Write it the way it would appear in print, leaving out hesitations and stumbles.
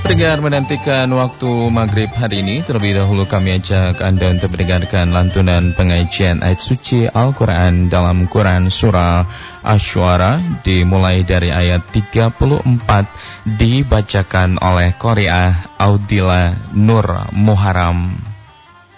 Pendengar menantikan waktu maghrib hari ini, terlebih dahulu kami ajak Anda untuk mendengarkan lantunan pengajian ayat suci Al-Quran dalam Quran Surah Asy-Syu'ara dimulai dari ayat 34 dibacakan oleh Qari'ah Audila Nur Muharram.